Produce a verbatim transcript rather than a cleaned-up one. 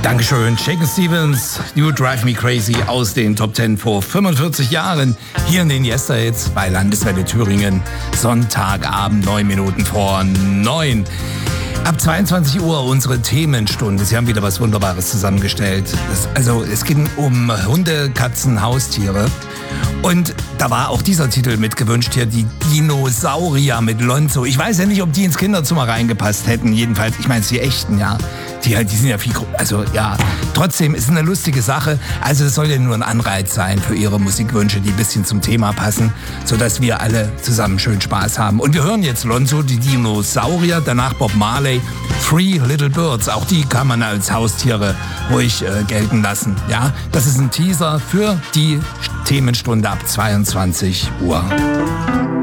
Dankeschön, Shakin' Stevens, You Drive Me Crazy aus den Top Ten vor fünfundvierzig Jahren. Hier in den Yesterhits bei Landeswelle Thüringen. Sonntagabend, neun Minuten vor neun. Ab zweiundzwanzig Uhr unsere Themenstunde. Sie haben wieder was Wunderbares zusammengestellt. Das, also es ging um Hunde, Katzen, Haustiere. Und da war auch dieser Titel mitgewünscht hier, die Dinosaurier mit Lonzo. Ich weiß ja nicht, ob die ins Kinderzimmer reingepasst hätten. Jedenfalls, ich meine, die echten, ja. Die, die sind ja viel größer. Also ja, trotzdem ist es eine lustige Sache. Also es soll ja nur ein Anreiz sein für Ihre Musikwünsche, die ein bisschen zum Thema passen, sodass wir alle zusammen schön Spaß haben. Und wir hören jetzt Lonzo, die Dinosaurier, danach Bob Marley, Three Little Birds. Auch die kann man als Haustiere ruhig äh, gelten lassen. Ja, das ist ein Teaser für die Themenstunde ab zweiundzwanzig Uhr.